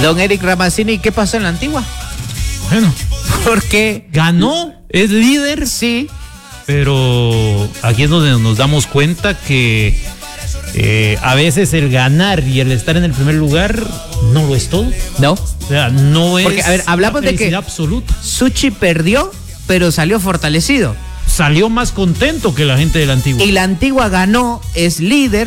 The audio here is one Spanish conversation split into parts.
Don Eric Ramazzini, ¿qué pasó en la Antigua? Bueno, Porque ganó, es líder, sí, pero aquí es donde nos damos cuenta que a veces el ganar y el estar en el primer lugar no lo es todo. no. O sea, no es. Porque, a ver, hablamos la de que felicidad absoluta. Suchi perdió, pero salió fortalecido. Salió más contento que la gente de la Antigua. Y la Antigua ganó, es líder,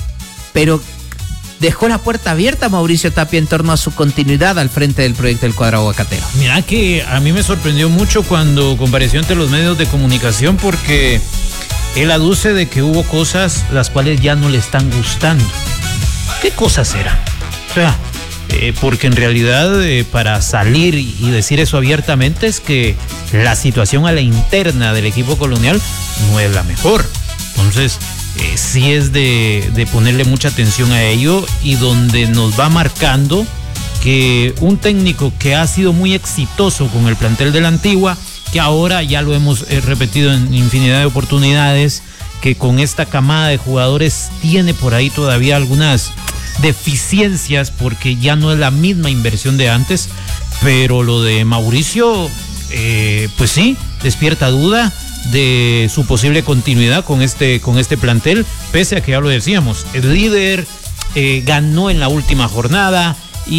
pero dejó la puerta abierta a Mauricio Tapia en torno a su continuidad al frente del proyecto del cuadro aguacatero. Mira que a mí me sorprendió mucho cuando compareció ante los medios de comunicación, porque él aduce de que hubo cosas las cuales ya no le están gustando. ¿Qué cosas eran? O sea, porque en realidad para salir y decir eso abiertamente es que la situación a la interna del equipo colonial no es la mejor. Entonces, sí es de ponerle mucha atención a ello, y donde nos va marcando que un técnico que ha sido muy exitoso con el plantel de la Antigua, que ahora ya lo hemos repetido en infinidad de oportunidades, que con esta camada de jugadores tiene por ahí todavía algunas deficiencias porque ya no es la misma inversión de antes, pero lo de Mauricio, pues sí, despierta duda de su posible continuidad con este plantel, pese a que ya lo decíamos, el líder, ganó en la última jornada,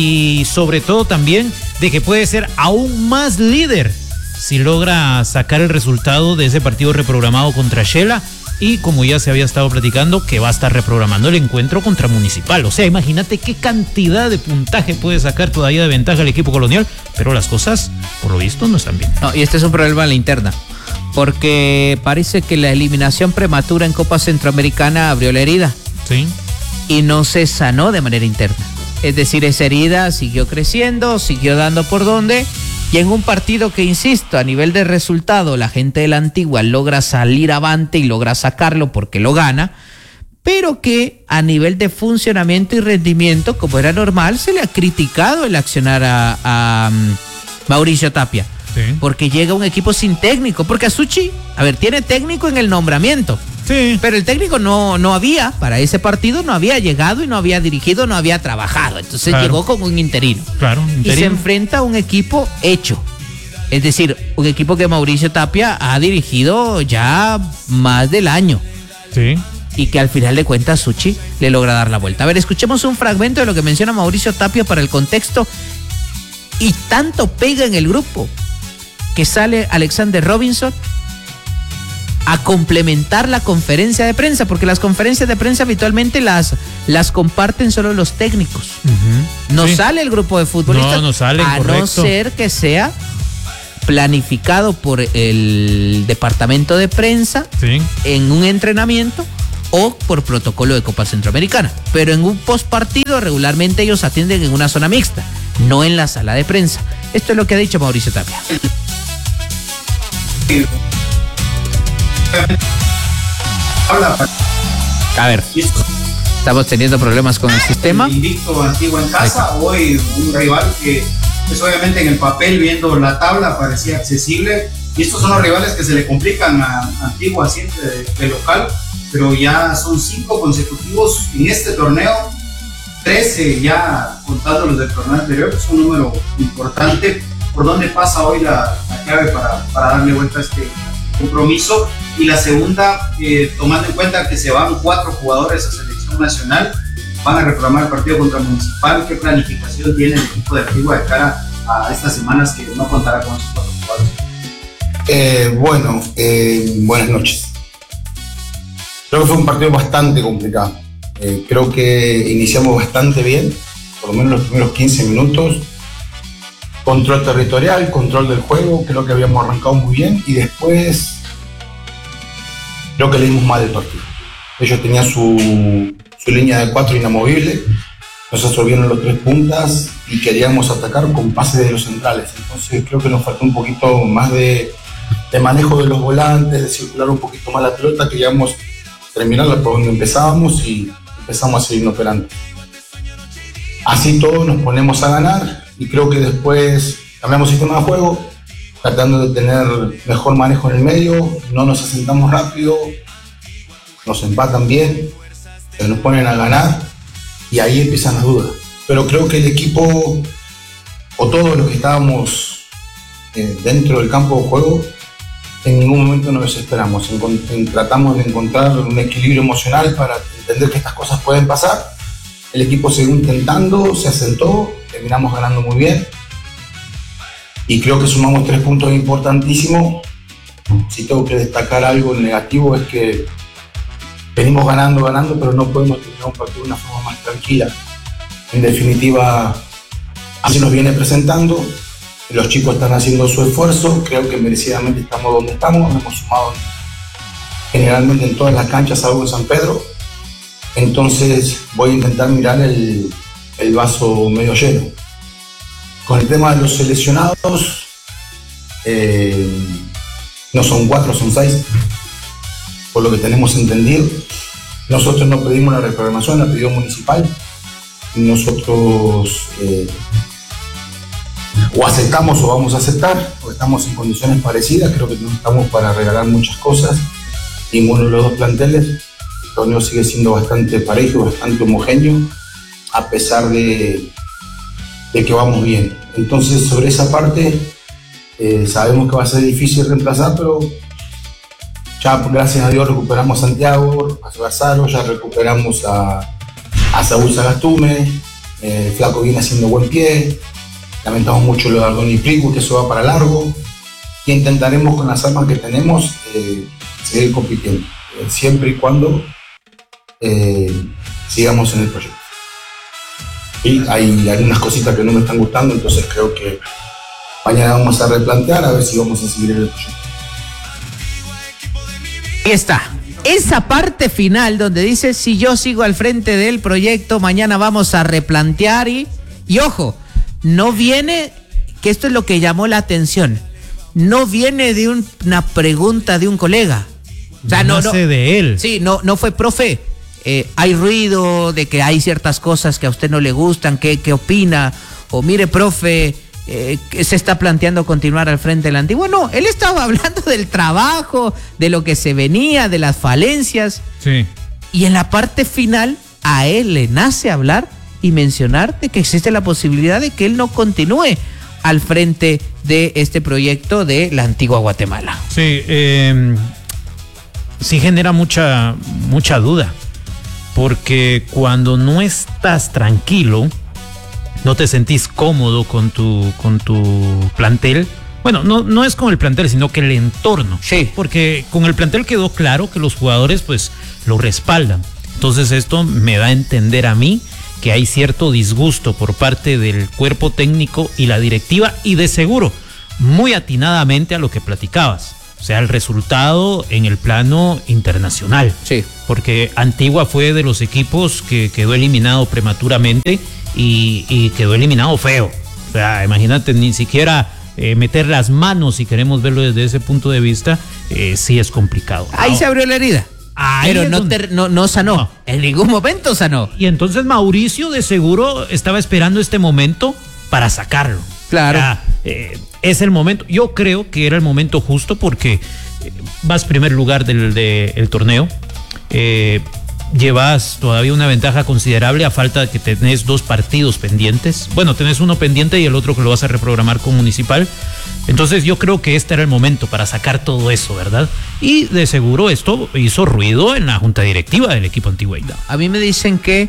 y sobre todo también de que puede ser aún más líder si logra sacar el resultado de ese partido reprogramado contra Shela, y como ya se había estado platicando, que va a estar reprogramando el encuentro contra Municipal. O sea, imagínate qué cantidad de puntaje puede sacar todavía de ventaja el equipo colonial, pero las cosas, por lo visto, no están bien. No, y este es un problema en la interna, porque parece que la eliminación prematura en Copa Centroamericana abrió la herida. Sí. Y no se sanó de manera interna. Es decir, esa herida siguió creciendo, siguió dando por donde, y en un partido que, insisto, a nivel de resultado, la gente de la Antigua logra salir avante y logra sacarlo porque lo gana, pero que a nivel de funcionamiento y rendimiento, como era normal, se le ha criticado el accionar a Mauricio Tapia. Sí. Porque llega un equipo sin técnico, porque Suchi, a ver, tiene técnico en el nombramiento. Sí. Pero el técnico no había, para ese partido no había llegado y no había dirigido, no había trabajado. Entonces claro, llegó como un interino. Claro, interino. Y se enfrenta a un equipo hecho. Es decir, un equipo que Mauricio Tapia ha dirigido ya más del año. Sí. Y que al final de cuentas Suchi le logra dar la vuelta. A ver, escuchemos un fragmento de lo que menciona Mauricio Tapia para el contexto. Y tanto pega en el grupo que sale Alexander Robinson a complementar la conferencia de prensa, porque las conferencias de prensa habitualmente las comparten solo los técnicos. Uh-huh. No sí. Sale el grupo de futbolistas. No sale, a correcto. No ser que sea planificado por el departamento de prensa, sí, en un entrenamiento o por protocolo de Copa Centroamericana. Pero en un postpartido regularmente ellos atienden en una zona mixta, no en la sala de prensa. Esto es lo que ha dicho Mauricio Tapia. A ver, estamos teniendo problemas con el sistema. Invicto Antigua en casa, hoy un rival que pues obviamente en el papel, viendo la tabla, parecía accesible, y estos son los rivales que se le complican a Antigua siempre de local, pero ya son 5 consecutivos en este torneo, 13 ya contando los del torneo anterior, que es un número importante. ¿Por dónde pasa hoy la clave para darle vuelta a este compromiso? Y la segunda, tomando en cuenta que se van 4 jugadores a selección nacional, van a reprogramar el partido contra Municipal. ¿Qué planificación tiene el equipo de Antigua de cara a estas semanas que no contará con esos 4 jugadores? Buenas noches. Creo que fue un partido bastante complicado. Creo que iniciamos bastante bien, por lo menos los primeros 15 minutos. Control territorial, control del juego, creo que habíamos arrancado muy bien, y después creo que leímos mal el partido. Ellos tenían su línea de 4 inamovible, nos absorbieron los 3 puntas y queríamos atacar con pases de los centrales. Entonces creo que nos faltó un poquito más de manejo de los volantes, de circular un poquito más la pelota, queríamos terminarla por donde empezábamos y empezamos a seguir operando. Así todos nos ponemos a ganar, y creo que después cambiamos sistema de juego, tratando de tener mejor manejo en el medio, no nos asentamos rápido, nos empatan bien, nos ponen a ganar, y ahí empiezan las dudas. Pero creo que el equipo o todos los que estábamos dentro del campo de juego, en ningún momento nos desesperamos. Tratamos de encontrar un equilibrio emocional para entender que estas cosas pueden pasar. El equipo siguió intentando, se asentó, terminamos ganando muy bien y creo que sumamos 3 puntos importantísimos. Si tengo que destacar algo negativo es que venimos ganando, pero no podemos terminar un partido de una forma más tranquila. En definitiva, así nos viene presentando, los chicos están haciendo su esfuerzo, creo que merecidamente estamos donde estamos, nos hemos sumado generalmente en todas las canchas, salvo en San Pedro. Entonces voy a intentar mirar el vaso medio lleno. Con el tema de los seleccionados, no son 4, son 6, por lo que tenemos entendido. Nosotros no pedimos la reprogramación, la pidió Municipal. Nosotros o aceptamos o vamos a aceptar, porque estamos en condiciones parecidas, creo que no estamos para regalar muchas cosas, ninguno de los dos planteles. El torneo sigue siendo bastante parejo, bastante homogéneo, a pesar de que vamos bien. Entonces, sobre esa parte, sabemos que va a ser difícil reemplazar, pero ya gracias a Dios recuperamos a Santiago, a Garzaro, ya recuperamos a Saúl Sagastume, el flaco viene haciendo buen pie, lamentamos mucho lo de Ardoni y Pricu, que eso va para largo, y intentaremos con las armas que tenemos seguir compitiendo, siempre y cuando sigamos en el proyecto. Y hay algunas cositas que no me están gustando, entonces creo que mañana vamos a replantear a ver si vamos a seguir en el proyecto. Ahí está. Esa parte final donde dice, si yo sigo al frente del proyecto, mañana vamos a replantear y ojo, no viene, que esto es lo que llamó la atención, no viene de una pregunta de un colega. O sea, no de él. Sí, no fue, profe, hay ruido de que hay ciertas cosas que a usted no le gustan, ¿qué opina? O mire, profe, se está planteando continuar al frente del Antigua. No, él estaba hablando del trabajo, de lo que se venía, de las falencias. Sí. Y en la parte final, a él le nace hablar y mencionar de que existe la posibilidad de que él no continúe al frente de este proyecto de la Antigua Guatemala. Sí, sí genera mucha duda, porque cuando no estás tranquilo, no te sentís cómodo con tu plantel. Bueno, no es con el plantel, sino que el entorno. Sí. Porque con el plantel quedó claro que los jugadores pues lo respaldan. Entonces esto me da a entender a mí que hay cierto disgusto por parte del cuerpo técnico y la directiva, y de seguro, muy atinadamente a lo que platicabas. O sea, el resultado en el plano internacional. Sí. Porque Antigua fue de los equipos que quedó eliminado prematuramente y quedó eliminado feo. O sea, imagínate, ni siquiera meter las manos, si queremos verlo desde ese punto de vista, sí es complicado. Ahí se abrió la herida. Pero no sanó. No. En ningún momento sanó. Y entonces Mauricio de seguro estaba esperando este momento para sacarlo. Claro. O sea, es el momento. Yo creo que era el momento justo porque vas primer lugar del torneo. Llevas todavía una ventaja considerable a falta de que tenés 2 partidos pendientes. Bueno, tenés uno pendiente y el otro que lo vas a reprogramar con Municipal. Entonces yo creo que este era el momento para sacar todo eso, ¿verdad? Y de seguro esto hizo ruido en la junta directiva del equipo antigüeño. A mí me dicen que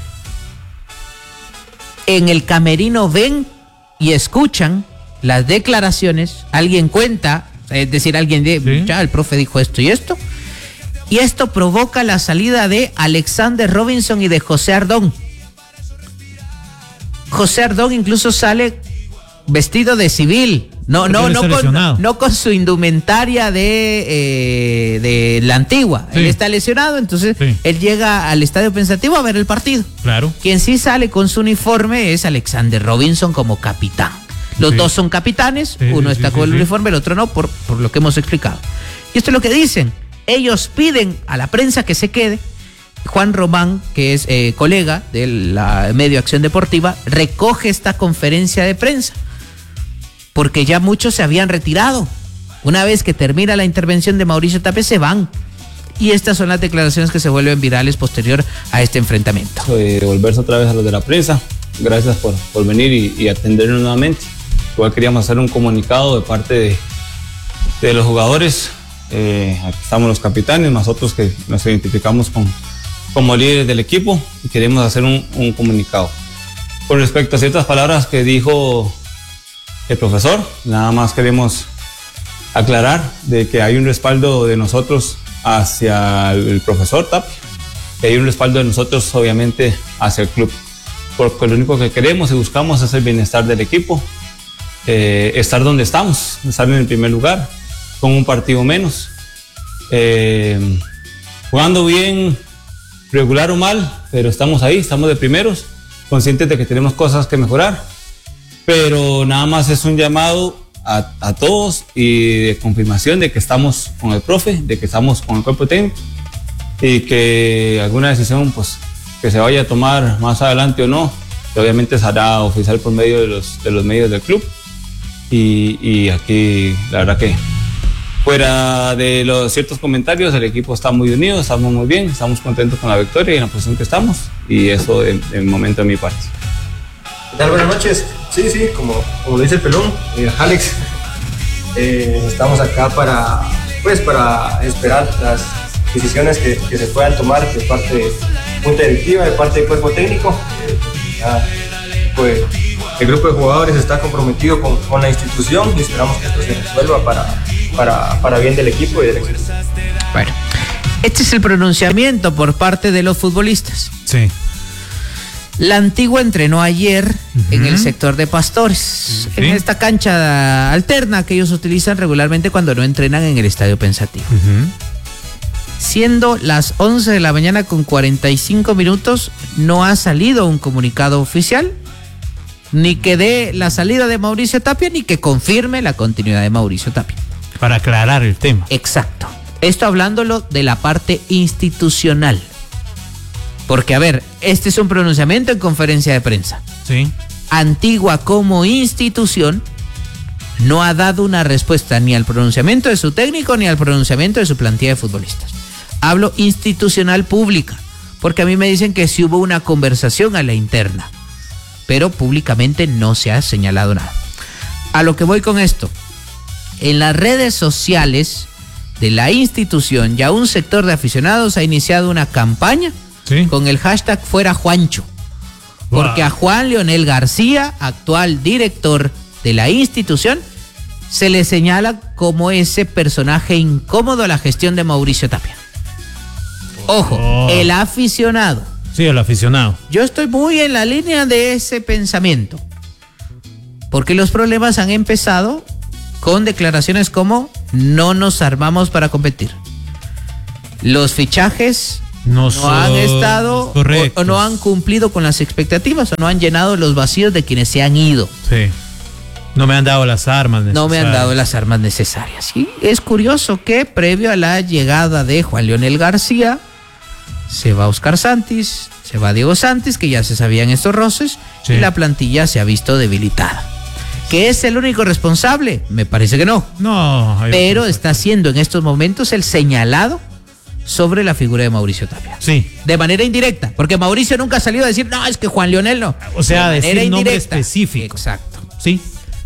en el camerino ven y escuchan las declaraciones, alguien cuenta, es decir, alguien de, ya el profe dijo esto y esto provoca la salida de Alexander Robinson y de José Ardón. José Ardón incluso sale vestido de civil, no con su indumentaria de la Antigua. Sí. Él está lesionado, entonces él llega al Estadio Pensativo a ver el partido. Claro. Quien sí sale con su uniforme es Alexander Robinson como capitán. Los dos son capitanes, uno está con el uniforme, el otro no, por lo que hemos explicado. Y esto es lo que dicen. Ellos piden a la prensa que se quede. Juan Román, que es colega de la medio Acción Deportiva, recoge esta conferencia de prensa, porque ya muchos se habían retirado. Una vez que termina la intervención de Mauricio Tapia, se van. Y estas son las declaraciones que se vuelven virales posterior a este enfrentamiento. Devolverse otra vez a los de la prensa, gracias por venir y atendernos nuevamente. Igual queríamos hacer un comunicado de parte de los jugadores. Aquí estamos los capitanes, nosotros que nos identificamos como líderes del equipo y queremos hacer un comunicado. Con respecto a ciertas palabras que dijo el profesor, nada más queremos aclarar de que hay un respaldo de nosotros hacia el profesor Tapia, que hay un respaldo de nosotros obviamente hacia el club, porque lo único que queremos y buscamos es el bienestar del equipo, estar donde estamos, estar en el primer lugar, con un partido menos, jugando bien, regular o mal, pero estamos ahí, estamos de primeros, conscientes de que tenemos cosas que mejorar, pero nada más es un llamado a todos y de confirmación de que estamos con el profe, de que estamos con el cuerpo técnico y que alguna decisión pues que se vaya a tomar más adelante o no, obviamente se hará oficial por medio de los medios del club y aquí la verdad que fuera de los ciertos comentarios el equipo está muy unido, estamos muy bien, estamos contentos con la victoria y en la posición que estamos y eso de momento de mi parte. ¿Qué tal? Buenas noches. Sí, como dice el pelón, Alex, estamos acá para esperar las decisiones que se puedan tomar de parte de junta directiva, de parte del cuerpo técnico. Pues el grupo de jugadores está comprometido con la institución y esperamos que esto se resuelva para bien del equipo y del equipo. Bueno, este es el pronunciamiento por parte de los futbolistas. Sí. La Antigua entrenó ayer en el sector de Pastores, en esta cancha alterna que ellos utilizan regularmente cuando no entrenan en el Estadio Pensativo. Siendo las 11 de la mañana con 45 minutos, no ha salido un comunicado oficial, ni que dé la salida de Mauricio Tapia, ni que confirme la continuidad de Mauricio Tapia. Para aclarar el tema. Exacto. Esto hablándolo de la parte institucional. Porque, a ver, este es un pronunciamiento en conferencia de prensa. Sí. Antigua como institución no ha dado una respuesta ni al pronunciamiento de su técnico ni al pronunciamiento de su plantilla de futbolistas. Hablo institucional pública, porque a mí me dicen que sí hubo una conversación a la interna, pero públicamente no se ha señalado nada. A lo que voy con esto, en las redes sociales de la institución ya un sector de aficionados ha iniciado una campaña con el hashtag Fuera Juancho, porque a Juan Leonel García, actual director de la institución, se le señala como ese personaje incómodo a la gestión de Mauricio Tapia. Ojo, el aficionado. Sí, el aficionado. Yo estoy muy en la línea de ese pensamiento, porque los problemas han empezado con declaraciones como no nos armamos para competir. Los fichajes no han estado o no han cumplido con las expectativas o no han llenado los vacíos de quienes se han ido. Sí. No me han dado las armas necesarias. No me han dado las armas necesarias. Y es curioso que previo a la llegada de Juan Leonel García, se va Oscar Santis, se va Diego Santis, que ya se sabían estos roces, y la plantilla se ha visto debilitada. ¿Que es el único responsable? Me parece que no. No. Pero está siendo en estos momentos el señalado sobre la figura de Mauricio Tapia. Sí. De manera indirecta, porque Mauricio nunca ha salido a decir, no, es que Juan Leonel no. O sea, de decir nombre específico. Exacto. Sí.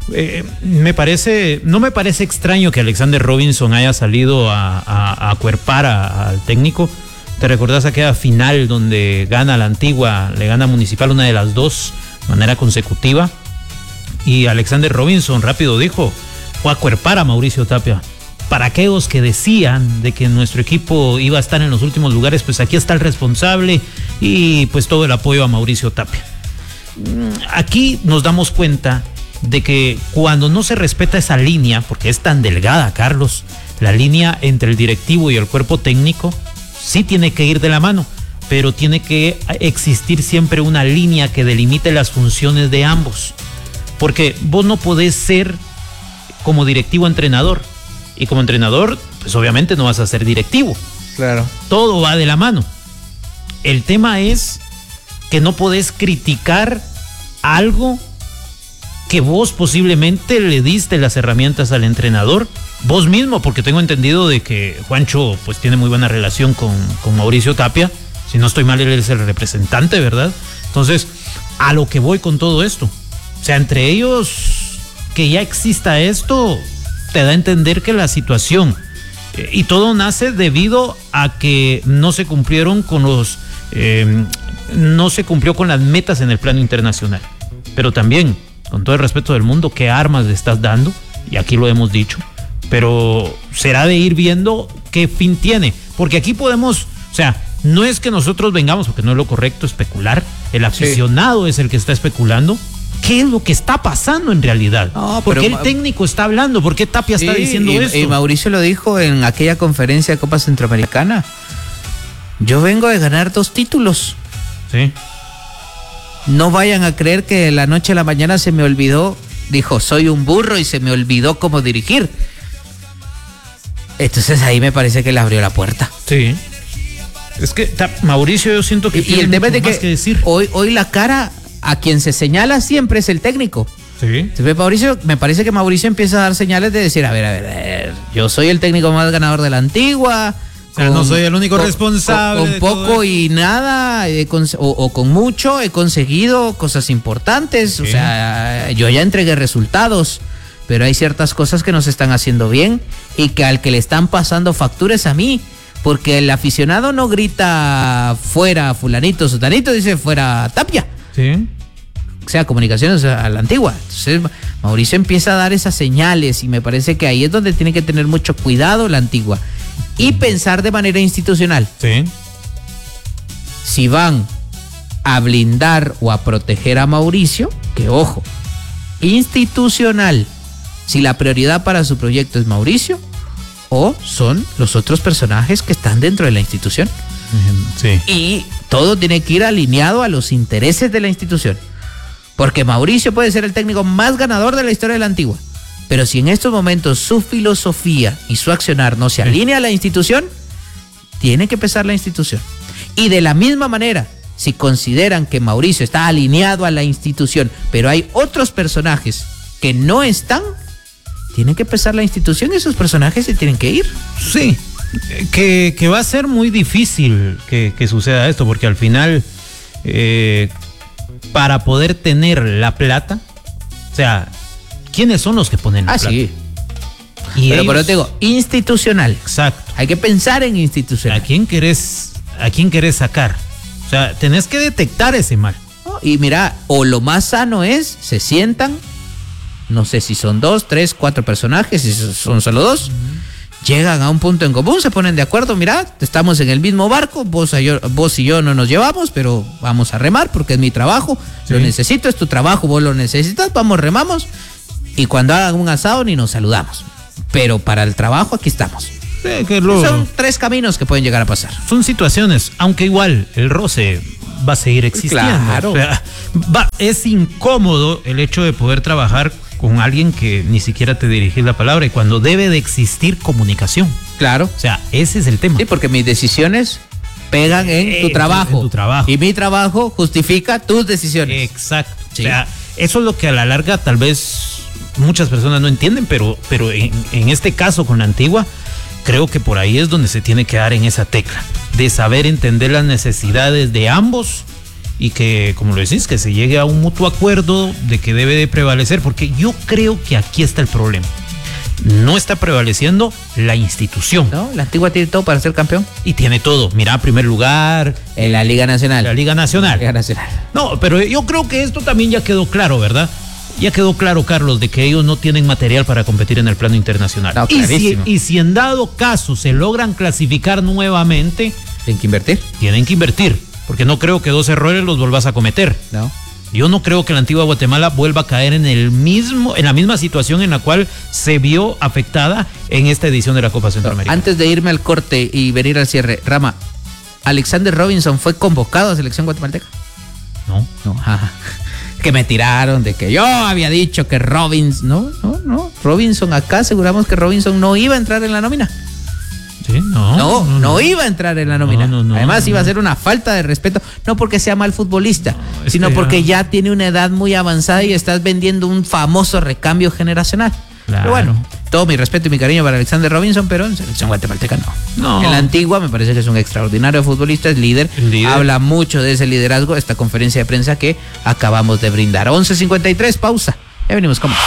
No me parece extraño que Alexander Robinson haya salido a acuerpar al técnico. ¿Te recordás aquella final donde gana la Antigua, le gana Municipal, una de las dos, de manera consecutiva? Y Alexander Robinson rápido dijo, fue a acuerpar a Mauricio Tapia. Para aquellos que decían de que nuestro equipo iba a estar en los últimos lugares, pues aquí está el responsable y pues todo el apoyo a Mauricio Tapia. Aquí nos damos cuenta de que cuando no se respeta esa línea, porque es tan delgada, Carlos, la línea entre el directivo y el cuerpo técnico, sí tiene que ir de la mano, pero tiene que existir siempre una línea que delimite las funciones de ambos. Porque vos no podés ser como directivo entrenador, y como entrenador, pues obviamente no vas a ser directivo. Claro. Todo va de la mano. El tema es que no podés criticar algo que vos posiblemente le diste las herramientas al entrenador, vos mismo, porque tengo entendido de que Juancho pues tiene muy buena relación con Mauricio Tapia. Si no estoy mal, él es el representante, ¿verdad? Entonces, a lo que voy con todo esto. O sea, entre ellos, que ya exista esto, te da a entender que la situación, y todo nace debido a que no se cumplieron con no se cumplió con las metas en el plano internacional. Pero también, con todo el respeto del mundo, ¿qué armas le estás dando? Y aquí lo hemos dicho, pero será de ir viendo qué fin tiene, porque aquí podemos, o sea, no es que nosotros vengamos, porque no es lo correcto especular, el aficionado es el que está especulando qué es lo que está pasando en realidad. No, ¿por qué el técnico está hablando? ¿Por qué Tapia está diciendo esto? Y Mauricio lo dijo en aquella conferencia de Copa Centroamericana. Yo vengo de ganar 2 títulos. Sí. No vayan a creer que de la noche a la mañana se me olvidó. Dijo, soy un burro y se me olvidó cómo dirigir. Entonces ahí me parece que le abrió la puerta. Sí. Es que Mauricio, yo siento que y el tema es de que decir. Hoy la cara a quien se señala siempre es el técnico. Sí. Mauricio, me parece que Mauricio empieza a dar señales de decir, a ver, yo soy el técnico más ganador de la Antigua. O sea, no soy el único responsable. Con poco y nada, o con mucho, he conseguido cosas importantes. Sí. O sea, yo ya entregué resultados, pero hay ciertas cosas que no se están haciendo bien y que al que le están pasando facturas a mí, porque el aficionado no grita fuera fulanito, sutanito, dice fuera Tapia. Sí. O sea, Comunicaciones a la Antigua. Entonces Mauricio empieza a dar esas señales y me parece que ahí es donde tiene que tener mucho cuidado la Antigua y pensar de manera institucional. Sí. Si van a blindar o a proteger a Mauricio, que ojo, institucional, si la prioridad para su proyecto es Mauricio o son los otros personajes que están dentro de la institución. Sí. Y todo tiene que ir alineado a los intereses de la institución. Porque Mauricio puede ser el técnico más ganador de la historia de la Antigua, pero si en estos momentos su filosofía y su accionar no se alinea a la institución, tiene que pesar la institución. Y de la misma manera, si consideran que Mauricio está alineado a la institución, pero hay otros personajes que no están, tiene que pesar la institución y esos personajes se tienen que ir. Sí, que va a ser muy difícil que suceda esto, porque al final, para poder tener la plata, o sea, ¿quiénes son los que ponen la plata? Sí. Y pero te digo, institucional. Exacto. Hay que pensar en institucional. ¿A quién querés sacar? O sea, tenés que detectar ese mal. Y mira, o lo más sano es, se sientan, no sé si son 2, 3, 4 personajes, si son solo 2, llegan a un punto en común, se ponen de acuerdo, mira, estamos en el mismo barco, vos y yo no nos llevamos, pero vamos a remar porque es mi trabajo, lo necesito, es tu trabajo, vos lo necesitas, vamos, remamos, y cuando hagan un asado ni nos saludamos, pero para el trabajo aquí estamos. Son 3 caminos que pueden llegar a pasar. Son situaciones, aunque igual el roce va a seguir existiendo. Claro. O sea, es incómodo el hecho de poder trabajar con alguien que ni siquiera te dirige la palabra y cuando debe de existir comunicación. Claro. O sea, ese es el tema. Sí, porque mis decisiones pegan en tu trabajo. En tu trabajo. Y mi trabajo justifica tus decisiones. Exacto. Sí. O sea, eso es lo que a la larga tal vez muchas personas no entienden, pero en este caso con la Antigua, creo que por ahí es donde se tiene que dar en esa tecla, de saber entender las necesidades de ambos y que, como lo decís, que se llegue a un mutuo acuerdo de que debe de prevalecer, porque yo creo que aquí está el problema. No está prevaleciendo la institución. No, la Antigua tiene todo para ser campeón. Y tiene todo. Mira, primer lugar. En la Liga Nacional. La Liga Nacional. No, pero yo creo que esto también ya quedó claro, ¿verdad? Ya quedó claro, Carlos, de que ellos no tienen material para competir en el plano internacional. No, y si en dado caso se logran clasificar nuevamente, tienen que invertir, porque no creo que 2 errores los volvás a cometer. No. Yo no creo que la Antigua Guatemala vuelva a caer en la misma situación en la cual se vio afectada en esta edición de la Copa Centroamericana. Antes de irme al corte y venir al cierre, Rama, ¿Alexander Robinson fue convocado a selección guatemalteca? No. Ajá. Que me tiraron de que yo había dicho que Robinson, no, Robinson, acá aseguramos que Robinson no iba a entrar en la nómina. Sí, no iba a entrar en la nómina. Además iba a ser una falta de respeto, no porque sea mal futbolista, sino porque ya tiene una edad muy avanzada y estás vendiendo un famoso recambio generacional. Claro. Pero bueno, todo mi respeto y mi cariño para Alexander Robinson, pero en selección guatemalteca no. En la Antigua me parece que es un extraordinario futbolista, es líder. Habla mucho de ese liderazgo esta conferencia de prensa que acabamos de brindar. 11:53, pausa. Ya venimos con más.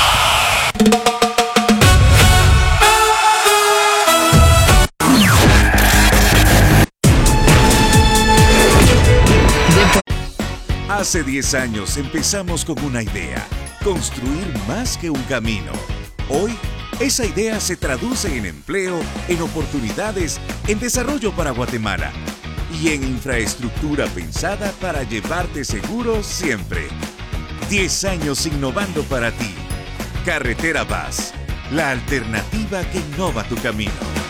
Hace 10 años empezamos con una idea, construir más que un camino. Hoy, esa idea se traduce en empleo, en oportunidades, en desarrollo para Guatemala y en infraestructura pensada para llevarte seguro siempre. 10 años innovando para ti. Carretera Vaz, la alternativa que innova tu camino.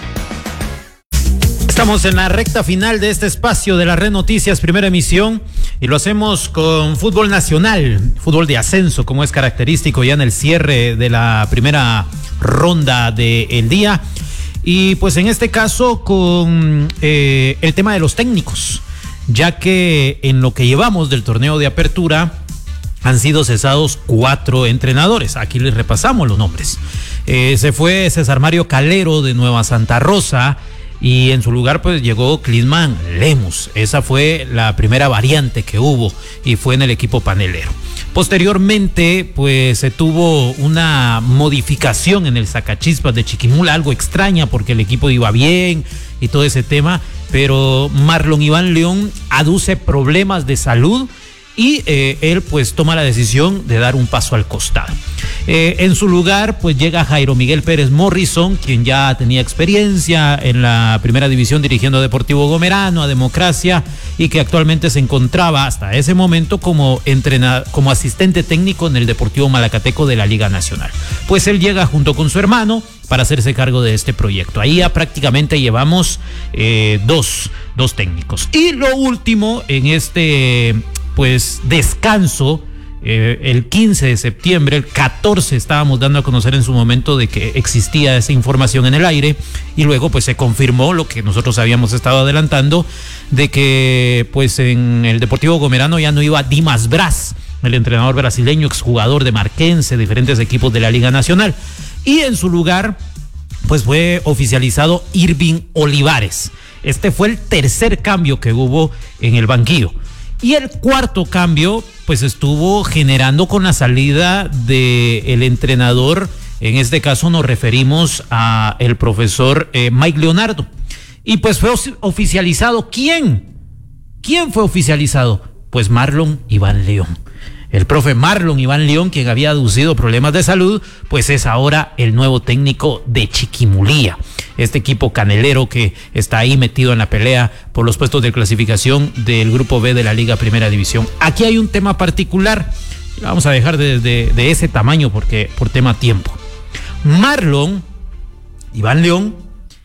Estamos en la recta final de este espacio de la Red Noticias, primera emisión, y lo hacemos con fútbol nacional, fútbol de ascenso, como es característico ya en el cierre de la primera ronda del día. Y pues en este caso con el tema de los técnicos, ya que en lo que llevamos del torneo de apertura han sido cesados 4 entrenadores. Aquí les repasamos los nombres. Se fue César Mario Calero de Nueva Santa Rosa, y en su lugar pues llegó Clisman Lemus. Esa fue la primera variante que hubo y fue en el equipo panelero. Posteriormente pues se tuvo una modificación en el Sacachispas de Chiquimula, algo extraña porque el equipo iba bien y todo ese tema, pero Marlon Iván León aduce problemas de salud y él pues toma la decisión de dar un paso al costado. En su lugar pues llega Jairo Miguel Pérez Morrison, quien ya tenía experiencia en la primera división dirigiendo a Deportivo Gomerano, a Democracia, y que actualmente se encontraba hasta ese momento como asistente técnico en el Deportivo Malacateco de la Liga Nacional. Pues él llega junto con su hermano para hacerse cargo de este proyecto. Ahí ya prácticamente llevamos dos técnicos. Y lo último en este pues descanso, el 15 de septiembre, el 14 estábamos dando a conocer en su momento de que existía esa información en el aire, y luego pues se confirmó lo que nosotros habíamos estado adelantando, de que pues en el Deportivo Gomerano ya no iba Dimas Braz, el entrenador brasileño, exjugador de Marquense, diferentes equipos de la Liga Nacional, y en su lugar pues fue oficializado Irving Olivares. Este fue el tercer cambio que hubo en el banquillo. Y el cuarto cambio, pues estuvo generando con la salida del entrenador, en este caso nos referimos a el profesor Mike Leonardo. Y pues fue oficializado, ¿quién? ¿Quién fue oficializado? Pues Marlon Iván León. El profe Marlon Iván León, quien había aducido problemas de salud, pues es ahora el nuevo técnico de Chiquimulía. Este equipo canelero que está ahí metido en la pelea por los puestos de clasificación del Grupo B de la Liga Primera División. Aquí hay un tema particular, vamos a dejar de ese tamaño porque por tema tiempo. Marlon Iván León,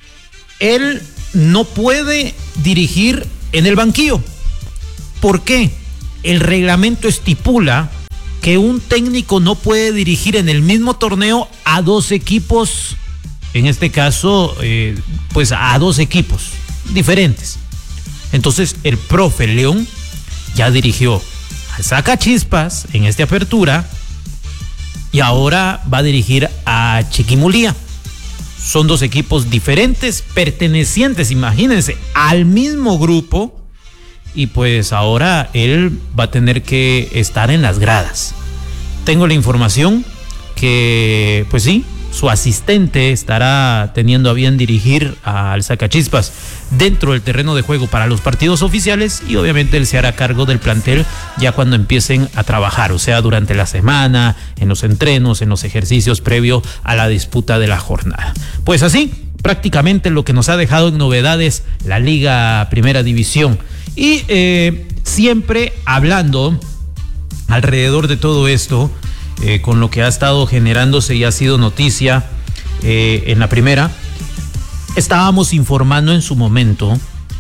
él no puede dirigir en el banquillo. ¿Por qué? El reglamento estipula que un técnico no puede dirigir en el mismo torneo a 2 equipos, en este caso, pues a 2 equipos diferentes. Entonces, el profe León ya dirigió al Sacachispas en esta apertura y ahora va a dirigir a Chiquimulía. Son 2 equipos diferentes, pertenecientes, imagínense, al mismo grupo. Y pues ahora él va a tener que estar en las gradas. Tengo la información que, pues sí, su asistente estará teniendo a bien dirigir al Sacachispas dentro del terreno de juego para los partidos oficiales, y obviamente él se hará cargo del plantel ya cuando empiecen a trabajar, o sea, durante la semana, en los entrenos, en los ejercicios previo a la disputa de la jornada. Pues así, prácticamente lo que nos ha dejado en novedades la Liga Primera División. Y siempre hablando alrededor de todo esto, con lo que ha estado generándose y ha sido noticia en la primera, estábamos informando en su momento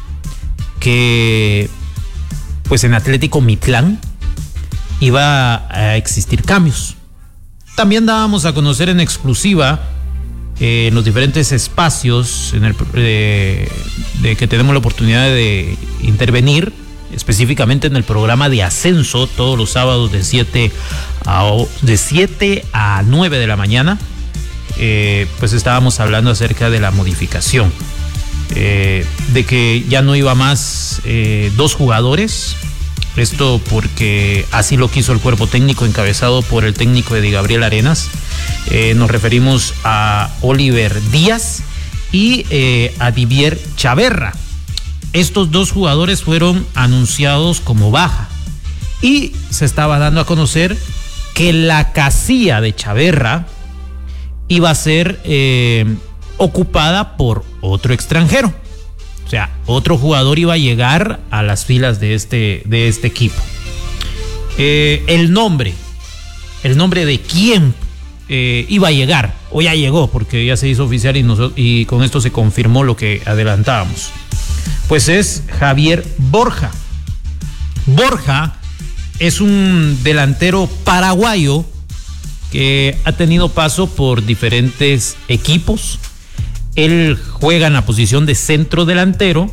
que pues en Atlético Mitlán iba a existir cambios. También dábamos a conocer en exclusiva en los diferentes espacios de que tenemos la oportunidad de intervenir, específicamente en el programa de ascenso todos los sábados de 7 a 9 de la mañana, pues estábamos hablando acerca de la modificación, de que ya no iba más 2 jugadores. Esto porque así lo quiso el cuerpo técnico encabezado por el técnico Eddie Gabriel Arenas. Nos referimos a Oliver Díaz y a Didier Chaverra. Estos 2 jugadores fueron anunciados como baja y se estaba dando a conocer que la casilla de Chaverra iba a ser ocupada por otro extranjero. O sea, otro jugador iba a llegar a las filas de este equipo. El nombre de quién iba a llegar, o ya llegó, porque ya se hizo oficial y con esto se confirmó lo que adelantábamos. Pues es Javier Borja. Borja es un delantero paraguayo que ha tenido paso por diferentes equipos. Él juega en la posición de centro delantero,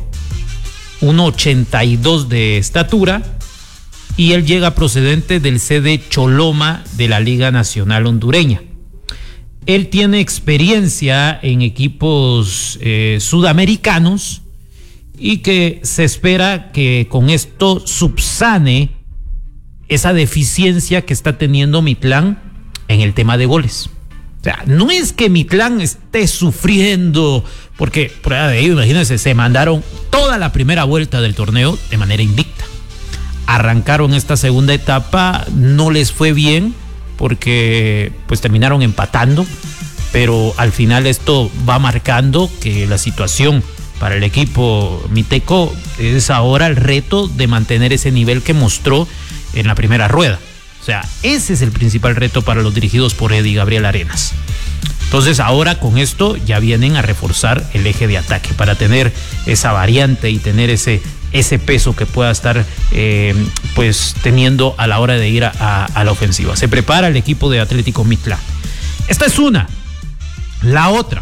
1.82 de estatura, y él llega procedente del CD Choloma de la Liga Nacional Hondureña. Él tiene experiencia en equipos sudamericanos y que se espera que con esto subsane esa deficiencia que está teniendo Mitlán en el tema de goles. O sea, no es que Mitlán esté sufriendo, porque prueba de ello, imagínense, se mandaron toda la primera vuelta del torneo de manera invicta. Arrancaron esta segunda etapa, no les fue bien, porque pues terminaron empatando, pero al final esto va marcando que la situación para el equipo miteco es ahora el reto de mantener ese nivel que mostró en la primera rueda. O sea, ese es el principal reto para los dirigidos por Eddie Gabriel Arenas. Entonces ahora con esto ya vienen a reforzar el eje de ataque para tener esa variante y tener ese peso que pueda estar pues teniendo a la hora de ir a la ofensiva. Se prepara el equipo de Atlético Mitlán. Esta es una. La otra,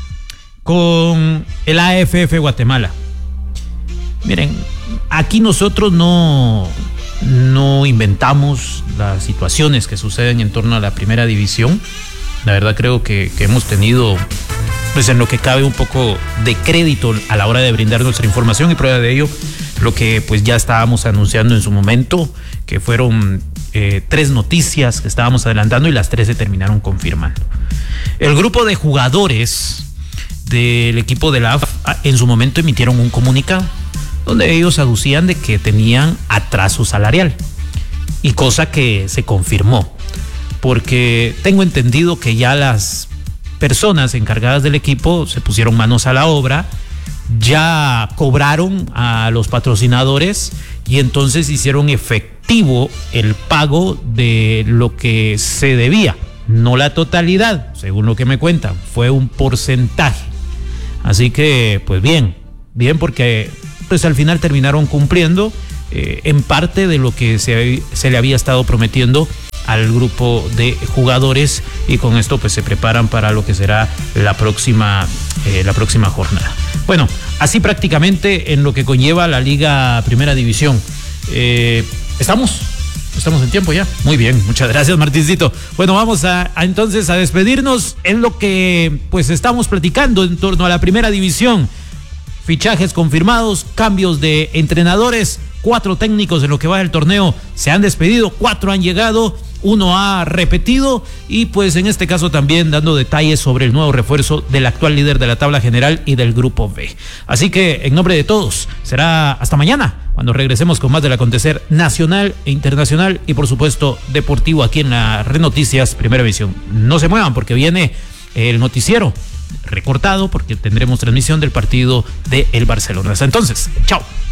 con el AFF Guatemala. Miren, aquí nosotros no inventamos las situaciones que suceden en torno a la primera división. La verdad creo que hemos tenido, pues en lo que cabe, un poco de crédito a la hora de brindar nuestra información, y prueba de ello lo que pues ya estábamos anunciando en su momento, que fueron 3 noticias que estábamos adelantando y las 3 se terminaron confirmando. El grupo de jugadores del equipo de la AF en su momento emitieron un comunicado donde ellos aducían de que tenían atraso salarial, y cosa que se confirmó, porque tengo entendido que ya las personas encargadas del equipo se pusieron manos a la obra, ya cobraron a los patrocinadores y entonces hicieron efectivo el pago de lo que se debía, no la totalidad, según lo que me cuentan, fue un porcentaje. Así que pues bien porque pues al final terminaron cumpliendo en parte de lo que se le había estado prometiendo al grupo de jugadores, y con esto pues se preparan para lo que será la próxima jornada. Bueno, así prácticamente en lo que conlleva la Liga Primera División. Estamos en tiempo ya. Muy bien, muchas gracias, Martincito. Bueno, vamos entonces a despedirnos en lo que pues estamos platicando en torno a la Primera División. Fichajes confirmados, cambios de entrenadores, 4 técnicos en lo que va del torneo se han despedido, 4 han llegado, 1 ha repetido, y pues en este caso también dando detalles sobre el nuevo refuerzo del actual líder de la tabla general y del grupo B. Así que en nombre de todos, será hasta mañana cuando regresemos con más del acontecer nacional e internacional y por supuesto deportivo aquí en la Red Noticias Primera Visión. No se muevan porque viene el noticiero recortado, porque tendremos transmisión del partido de el Barcelona. Hasta entonces, chao.